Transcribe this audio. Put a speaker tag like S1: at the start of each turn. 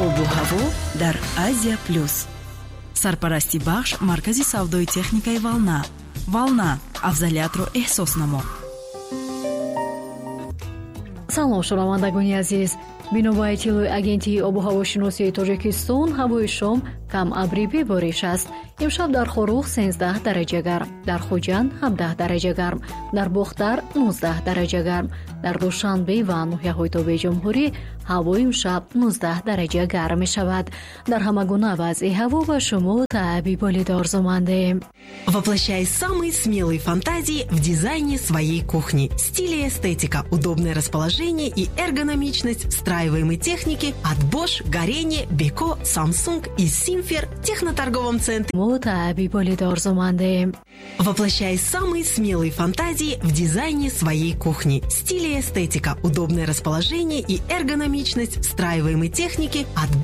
S1: обу ҳаво дар Азия Плюс. Сарпарасти бахш маркази савдои техникаи Волна. Волна, афзалиятро эҳсос намо.
S2: салом шунавандагони азиз, бино ба иттилои агентии обу ҳавошиносии Тоҷикистон, ҳавои шом кам абри бебориш аст. имшаб дар Хорух 13 дараҷа гарм, дар Хуҷанд 17 дараҷа гарм, дар Бухтар 19 дараҷа гарм, дар Душанбе ва ноҳияҳои Тобеҷумҳурӣ ҳаво имшаб 19 дараҷа гарм мешавад. Дар ҳама гуна вазъи ҳаво ба шумо Табиболидо орзумандем.
S3: Воплощай самые смелые фантазии в дизайне своей кухни. Стиль и эстетика, удобное расположение и эргономичность встраиваемой техники от Bosch, Горение, Beko, Samsung и Simfer в техноторговом центре.
S2: Табиболидо орзумандем.
S3: Воплощай самые смелые фантазии в дизайне своей кухни. Стиль и эстетика, удобное расположение и эргономичность встраиваемой техники от